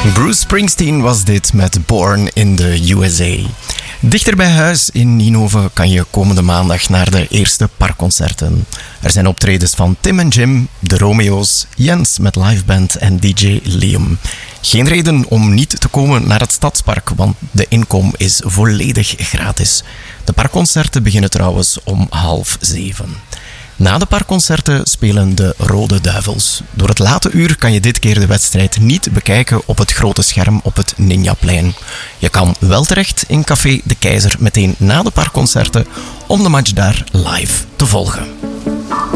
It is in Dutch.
Bruce Springsteen was dit met Born in the USA. Dichter bij huis in Ninove kan je komende maandag naar de eerste parkconcerten. Er zijn optredens van Tim en Jim, de Romeo's, Jens met liveband en DJ Liam. Geen reden om niet te komen naar het Stadspark, want de inkom is volledig gratis. De parkconcerten beginnen trouwens om 6:30. Na de parkconcerten spelen de Rode Duivels. Door het late uur kan je dit keer de wedstrijd niet bekijken op het grote scherm op het Ninjaplein. Je kan wel terecht in Café de Keizer meteen na de parkconcerten om de match daar live te volgen.